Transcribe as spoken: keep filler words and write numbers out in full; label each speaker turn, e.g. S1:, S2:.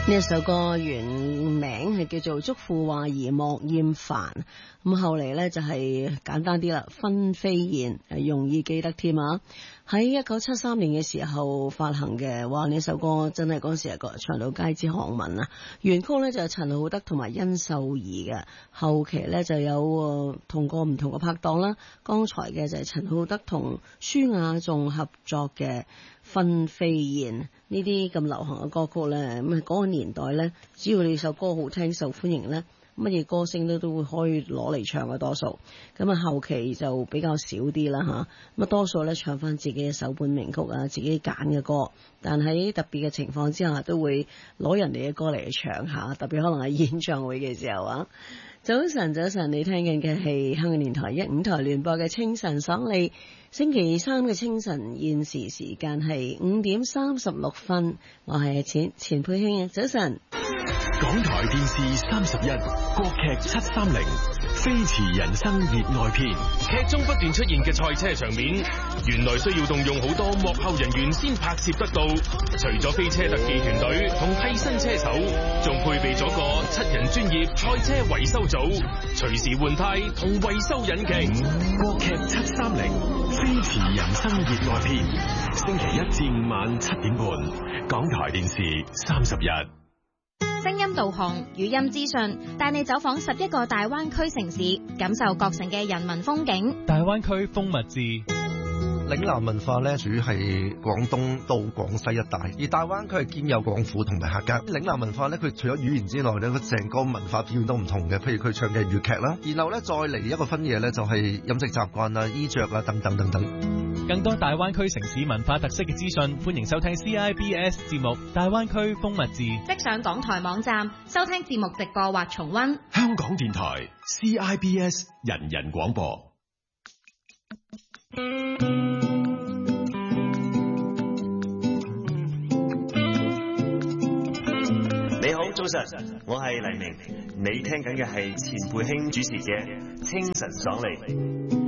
S1: 呢一首歌原名係叫做《祝福話兒莫厭煩》，咁後嚟呢就係簡單啲啦，分飛燕容易記得添啊！喺一九七三年嘅時候發行嘅，哇！呢首歌真係嗰時係個唱到街知巷聞啊！原曲呢就係陳浩德同埋殷秀儀嘅，後期呢就有同個唔同嘅拍檔啦。剛才嘅就係陳浩德同舒雅頌合作嘅《分飛燕》，呢啲咁流行嘅歌曲呢，咁啊嗰個年代呢，只要你首歌好聽受歡迎呢，乜嘢歌星都都會可以攞嚟唱嘅多數，咁啊後期就比較少啲啦吓，咁啊多數咧唱翻自己嘅首本名曲啊，自己揀嘅歌，但喺特別嘅情況之下都會攞人哋嘅歌嚟唱下，特別可能係演唱會嘅時候啊。早晨，早晨，你聽緊嘅係香港電台一五台聯播嘅清晨爽利，星期三嘅清晨，現時時間係五點三十六分，我係錢錢佩卿啊，早晨。
S2: 港台電視三十一，國劇七三零，飛馳人生熱愛篇。
S3: 劇中不斷出現嘅賽車場面，原來需要動用好多幕後人員先拍攝得到。除咗飛車特技團隊同替身車手，仲配備咗個七人專業賽車維修組，隨時換胎同維修引擎。
S2: 國劇七三零，飛馳人生熱愛篇。星期一至五晚七點半，港台電視三十一。
S4: 聲音導航、語音資訊，帶你走訪十一個大灣區城市，感受各城嘅人文風景。
S5: 大灣區風物志。
S6: 嶺南文化咧，主要係廣東到廣西一帶，而大灣區係兼有廣府同埋客家。嶺南文化咧，佢除咗語言之外咧，佢成個文化表現都唔同嘅。譬如佢唱嘅粵劇啦，然後咧再嚟一個分野咧，就係飲食習慣啊、衣着啊等等等等。
S5: 更多大灣區城市文化特色嘅資訊，歡迎收聽 C I B S 節目《大灣區風物志》。
S4: 即上港台網站收聽節目直播或重溫。
S2: 香港電台 C I B S 人人廣播。
S7: 你好，早晨，我係黎明，你聽緊嘅係錢佩卿主持嘅《清晨爽利》。